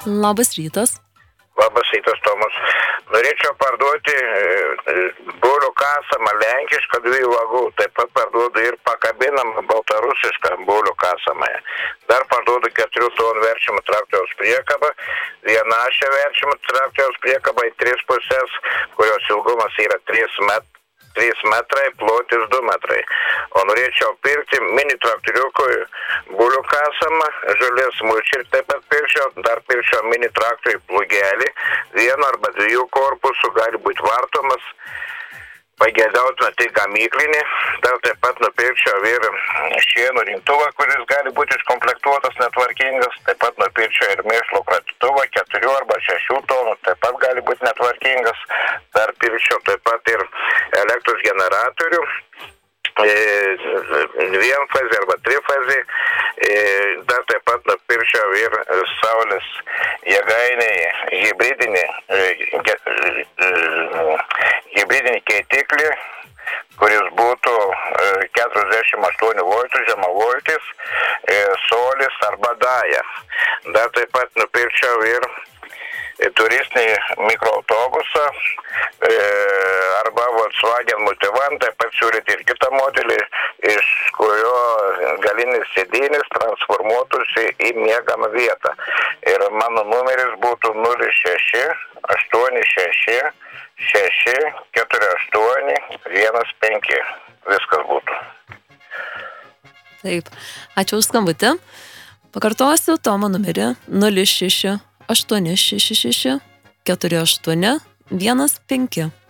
Labas rytas. Labas rytas, Tomas. Norėčiau parduoti bulių kasamą lenkišką 2 vagų, taip pat parduodu ir pakabinamą baltarusišką bulių kasamą. Dar parduodu 4 tonų verčiamą traktoriaus priekabą, vienašę verčiamą traktoriaus priekabą į 3 pusės, kurios ilgumas yra 3 metrai, plotis 2 metrai. O norėčiau pirkti mini traktoriukui bulių kasamą, žolės mulčį ir taip pat pirkčiau, dar pirkčiau mini traktoriui plugelį, 1 arba 2 korpusų, gali būti vartomas, pageidautina tik gamyklinį, dar taip pat nupirkčiau ir šienų rinktuvą, kuris gali būti iškomplektuotas netvarkingas, taip pat nupirkčiau ir mėšlo kratytuvą 4 arba 6 tonų, taip pat gali būti netvarkingas, dar pirkčiau taip pat ir elektros generatorių, 1-fazį arba 3-fazį, dar taip pat nupirkčiau ir saulės jėgainiai hibridinį keitiklį, kuris būtų 48 voltų žemavoltis, solis arba daja. Dar taip pat nupirkčiau ir turistinį mikroautobusą arba Volkswagen Multivan, taip pat siūlyti ir kitą modelį, iš kurio galinis sėdynės transformuotųsi į miegamą vietą. Ir mano numeris būtų 06 86 6 48 15. Viskas būtų. Taip, ačiū už skambutį. Pakartosiu Tomo numerį 06 866 48 15.